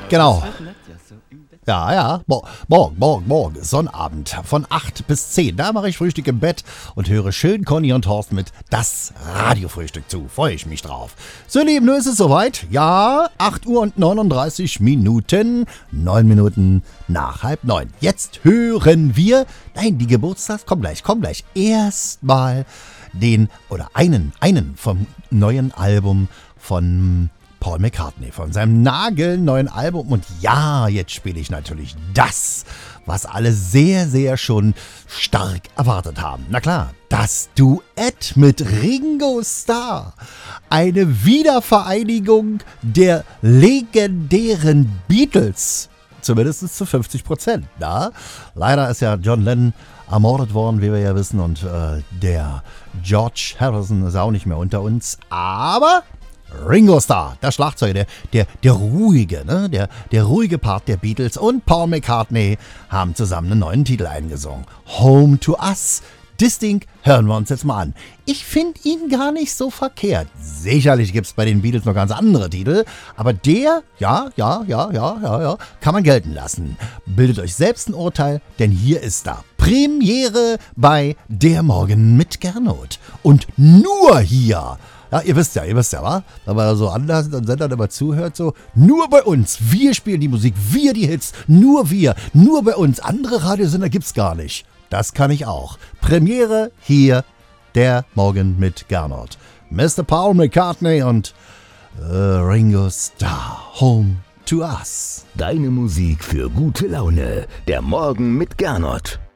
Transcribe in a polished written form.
Genau. Ja. Morgen, Sonnabend von 8 bis 10. Da mache ich Frühstück im Bett und höre schön Conny und Horst mit Das Radiofrühstück zu. Freue ich mich drauf. So, Lieben, nun ist es soweit. Ja, 8 Uhr und 39 Minuten. 9 Minuten nach 8:30. Jetzt hören wir, die Geburtstags, komm gleich. Erstmal einen vom neuen Album von Paul McCartney, von seinem nagelneuen Album. Und ja, jetzt spiele ich natürlich das, was alle sehr, sehr schon stark erwartet haben. Na klar, das Duett mit Ringo Starr. Eine Wiedervereinigung der legendären Beatles. Zumindest zu 50%. Ja? Leider ist ja John Lennon ermordet worden, wie wir ja wissen. Und der George Harrison ist auch nicht mehr unter uns. Aber Ringo Starr, der Schlagzeuger, der ruhige, ne? der ruhige Part der Beatles und Paul McCartney haben zusammen einen neuen Titel eingesungen. Home to Us. Das Ding hören wir uns jetzt mal an. Ich finde ihn gar nicht so verkehrt. Sicherlich gibt es bei den Beatles noch ganz andere Titel, aber der, ja, kann man gelten lassen. Bildet euch selbst ein Urteil, denn hier ist da Premiere bei Der Morgen mit Gernot. Und nur hier. Ja, ihr wisst ja, wa? Wenn man so anders und Sendern immer zuhört, so, nur bei uns, wir spielen die Musik, wir die Hits, nur bei uns, andere Radiosender gibt's gar nicht. Das kann ich auch. Premiere hier, Der Morgen mit Gernot. Mr. Paul McCartney und Ringo Starr, Home to Us. Deine Musik für gute Laune, Der Morgen mit Gernot.